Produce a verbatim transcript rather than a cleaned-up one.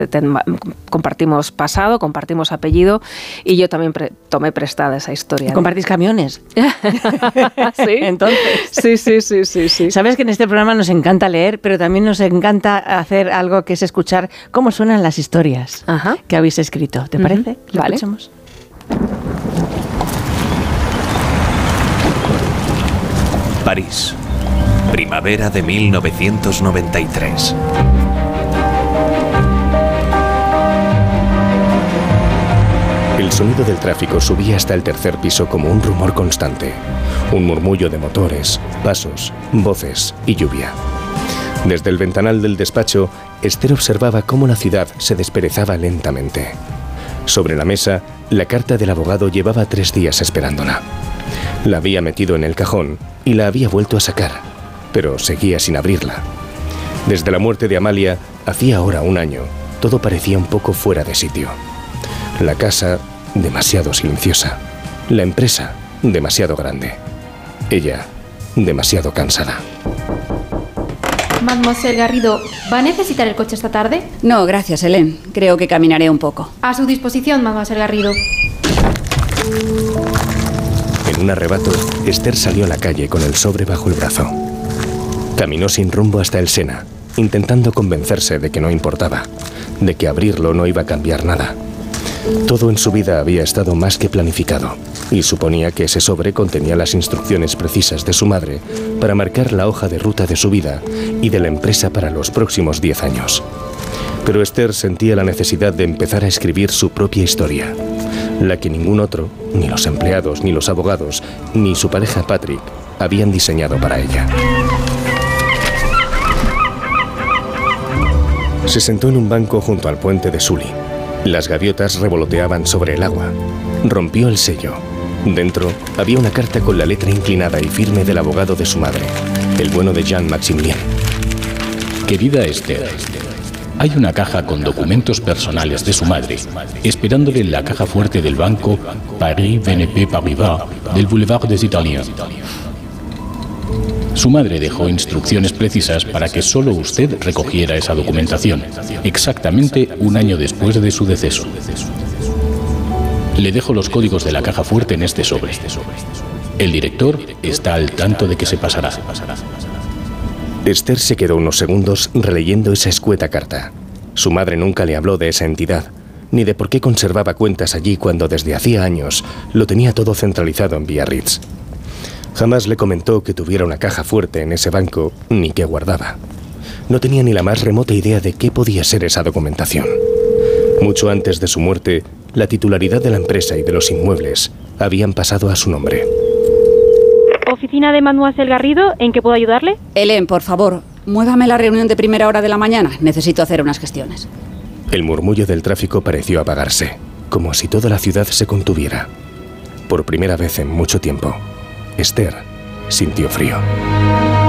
ten, compartimos pasado, compartimos apellido y yo también pre, tomé prestada esa historia. ¿Compartís camiones? Sí. Entonces. Sí, sí, sí, sí, sí. Sabes que en este programa nos encanta leer, pero también nos encanta hacer algo que es escuchar cómo suenan las historias Ajá. que habéis escrito. ¿Te parece? Uh-huh. Vale. Escuchemos. París, primavera de mil novecientos noventa y tres. El sonido del tráfico subía hasta el tercer piso como un rumor constante, un murmullo de motores, pasos, voces y lluvia. Desde el ventanal del despacho, Esther observaba cómo la ciudad se desperezaba lentamente. Sobre la mesa, la carta del abogado llevaba tres días esperándola. La había metido en el cajón y la había vuelto a sacar, pero seguía sin abrirla. Desde la muerte de Amalia, hacía ahora un año, todo parecía un poco fuera de sitio. La casa, demasiado silenciosa. La empresa, demasiado grande. Ella, demasiado cansada. Mademoiselle Garrido, ¿va a necesitar el coche esta tarde? No, gracias, Hélène. Creo que caminaré un poco. A su disposición, Mademoiselle Garrido. En un arrebato, Esther salió a la calle con el sobre bajo el brazo. Caminó sin rumbo hasta el Sena, intentando convencerse de que no importaba, de que abrirlo no iba a cambiar nada. Todo en su vida había estado más que planificado, y suponía que ese sobre contenía las instrucciones precisas de su madre para marcar la hoja de ruta de su vida y de la empresa para los próximos diez años. Pero Esther sentía la necesidad de empezar a escribir su propia historia, la que ningún otro, ni los empleados, ni los abogados, ni su pareja Patrick, habían diseñado para ella. Se sentó en un banco junto al puente de Sully. Las gaviotas revoloteaban sobre el agua. Rompió el sello. Dentro había una carta con la letra inclinada y firme del abogado de su madre, el bueno de Jean-Maximilien. Querida Esther, hay una caja con documentos personales de su madre, esperándole en la caja fuerte del banco Paris B N P Paribas del Boulevard des Italiens. Su madre dejó instrucciones precisas para que solo usted recogiera esa documentación, exactamente un año después de su deceso. Le dejo los códigos de la caja fuerte en este sobre. El director está al tanto de que se pasará. Esther se quedó unos segundos releyendo esa escueta carta. Su madre nunca le habló de esa entidad, ni de por qué conservaba cuentas allí cuando desde hacía años lo tenía todo centralizado en Biarritz. Jamás le comentó que tuviera una caja fuerte en ese banco, ni que guardaba. No tenía ni la más remota idea de qué podía ser esa documentación. Mucho antes de su muerte, la titularidad de la empresa y de los inmuebles habían pasado a su nombre. Oficina de Mademoiselle Garrido, ¿en qué puedo ayudarle? Hélène, por favor, muévame la reunión de primera hora de la mañana. Necesito hacer unas gestiones. El murmullo del tráfico pareció apagarse, como si toda la ciudad se contuviera. Por primera vez en mucho tiempo, Esther sintió frío.